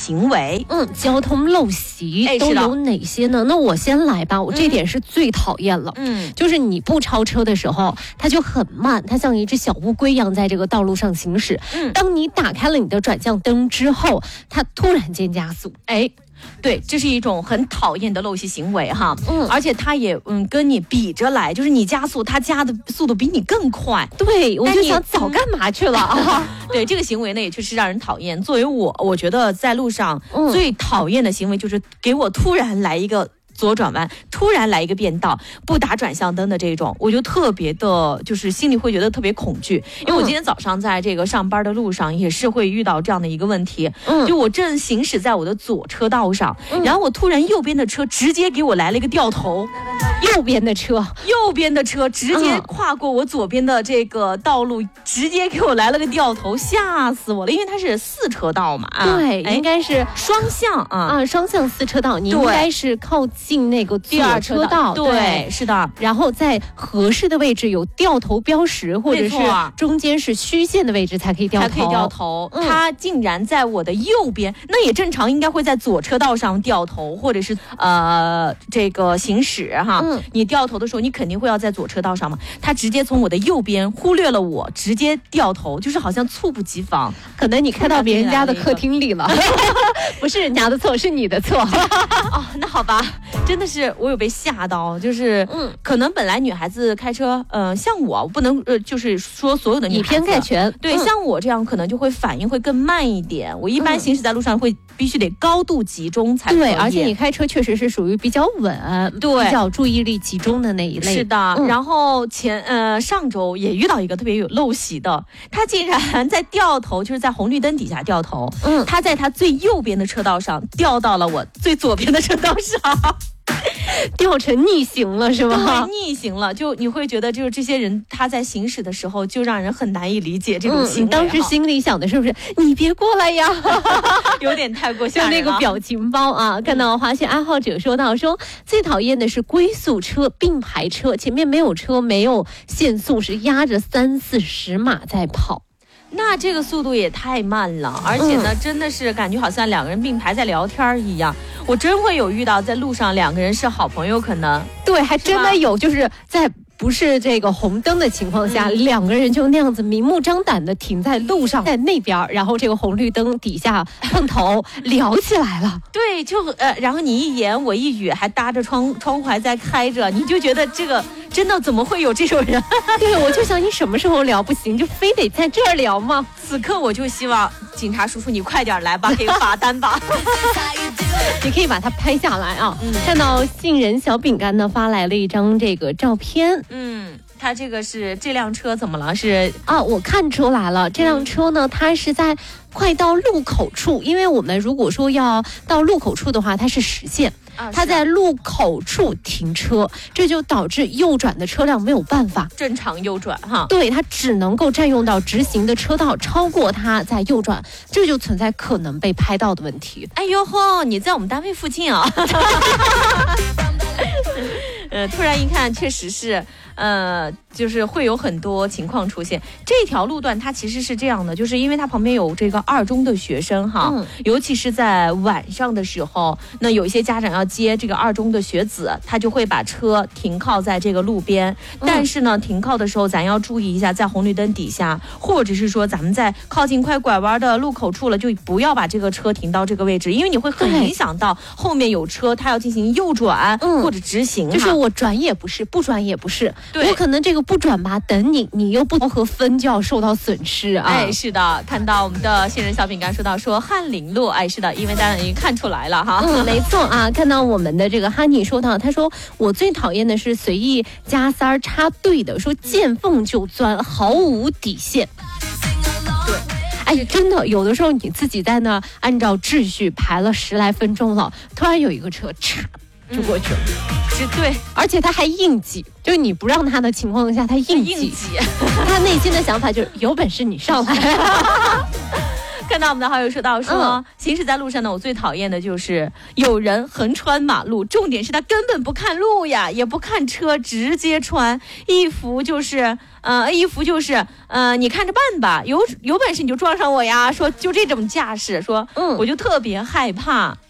行为。 交通陋习都有哪些呢？那我先来吧，我这点是最讨厌了。就是你不超车的时候，它就很慢，它像一只小乌龟一样在这个道路上行驶。当你打开了你的转向灯之后，它突然间加速。 对，这是一种很讨厌的陋习行为哈。而且他也跟你比着来，就是你加速，他加的速度比你更快。 对，我就想早干嘛去了啊？ 对，这个行为呢也确实让人讨厌。作为我觉得在路上最讨厌的行为就是给我突然来一个左转弯，突然来一个变道，不打转向灯的这种，我就特别的，就是心里会觉得特别恐惧。因为我今天早上在这个上班的路上，也是会遇到这样的一个问题。就我正行驶在我的左车道上，然后我突然右边的车直接给我来了一个掉头， 右边的车直接跨过我左边的这个道路，直接给我来了个掉头，吓死我了！因为它是4车道嘛， 对，应该是双向双向4车道，你应该是靠近那个第2车道， 对，是的。 然后在合适的位置有掉头标识，或者是中间是虚线的位置才可以掉头。 它竟然在我的右边，那也正常应该会在左车道上掉头，或者是这个行驶哈。你掉头的时候，你肯定会要在左车道上嘛。它直接从我的右边忽略了我，直接掉头，就是好像猝不及防。 可能你开到别人家的客厅里了，不是人家的错，是你的错。 那好吧。真的是我有被吓到，就是可能本来女孩子开车，像我不能就是说所有的女孩子以偏概全， 对，像我这样可能就会反应会更慢一点。我一般行驶在路上会必须得高度集中才可以。 对，而且你开车确实是属于比较稳， 对， 比较注意力集中的那一类。 是的，然后上周也遇到一个特别有陋习的，他竟然在掉头，就是在红绿灯底下掉头，他在他最右边的车道上掉到了我最左边的车道上。 掉成逆行了是吗？ 对，逆行了，就你会觉得就是这些人他在行驶的时候就让人很难以理解这种行为。 你当时心里想的是不是你别过来呀？ 有点太过吓人了。 就那个表情包啊，看到滑雪爱好者说到说最讨厌的是龟速车、并排车，前面没有车没有限速，是压着30-40码在跑。 那这个速度也太慢了，而且呢，真的是感觉好像两个人并排在聊天一样。我真会有遇到在路上两个人是好朋友，可能对，还真的有，就是在不是这个红灯的情况下，两个人就那样子明目张胆的停在路上，在那边，然后这个红绿灯底下碰头聊起来了。 对，就然后你一言我一语，还搭着窗户还在开着，你就觉得这个真的怎么会有这种人？ 对，我就想你什么时候聊不行，就非得在这儿聊吗？ 此刻我就希望警察叔叔你快点来吧，给个罚单吧。 你可以把它拍下来啊。看到杏仁小饼干呢发来了一张这个照片。 他这个是这辆车怎么了？是我看出来了，这辆车呢，它是在快到路口处，因为我们如果说要到路口处的话，它是实线。它在路口处停车，这就导致右转的车辆没有办法正常右转哈。 对，它只能够占用到直行的车道，超过它再右转，这就存在可能被拍到的问题。 哎呦吼，你在我们单位附近啊？突然一看，确实是，就是会有很多情况出现。这条路段它其实是这样的，就是因为它旁边有这个2中的学生哈，尤其是在晚上的时候，那有一些家长要接这个2中的学子，他就会把车停靠在这个路边。但是呢，停靠的时候咱要注意一下，在红绿灯底下，或者是说咱们在靠近快拐弯的路口处了，就不要把这个车停到这个位置，因为你会很影响到后面有车，他要进行右转或者直行。 就是我转也不是，不转也不是， 对， 我可能这个不转吧，等你又不和分，就要受到损失啊。 哎，是的，看到我们的杏仁小饼干说到说翰林路，哎，是的，因为大家已经看出来了哈。 没错啊，看到我们的这个哈尼说到，他说我最讨厌的是随意加塞儿插队的，说见缝就钻，毫无底线。 对。 哎，真的，有的时候你自己在那按照秩序排了10来分钟了，突然有一个车就过去了， 对， 而且他还硬挤，就是你不让他的情况下，他硬挤，他内心的想法就是有本事你上来。 看到我们的好友说到说，行驶在路上呢，我最讨厌的就是有人横穿马路，重点是他根本不看路呀，也不看车，直接穿，一副就是你看着办吧，有本事你就撞上我呀，说就这种架势，说我就特别害怕。